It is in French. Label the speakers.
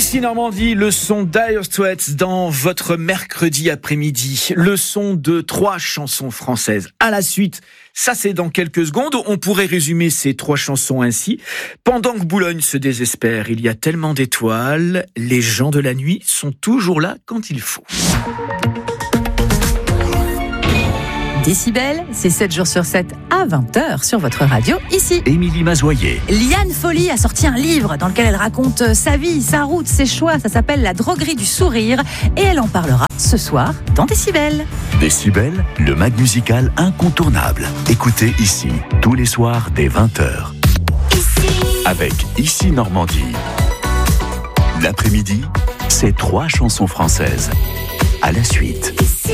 Speaker 1: Ici Normandie, le son Dire Straits dans votre mercredi après-midi. Le son de 3 chansons françaises à la suite. Ça, c'est dans quelques secondes. On pourrait résumer ces 3 chansons ainsi. Pendant que Boulogne se désespère, il y a tellement d'étoiles. Les gens de la nuit sont toujours là quand il faut.
Speaker 2: Décibel, c'est 7 jours sur 7 à 20h sur votre radio, ici.
Speaker 3: Émilie Mazoyer.
Speaker 2: Liane Folly a sorti un livre dans lequel elle raconte sa vie, sa route, ses choix. Ça s'appelle La droguerie du sourire et elle en parlera ce soir dans Décibel.
Speaker 3: Décibel, le mag musical incontournable. Écoutez ici, tous les soirs dès 20h. Avec Ici Normandie. L'après-midi, c'est 3 chansons françaises. À la suite.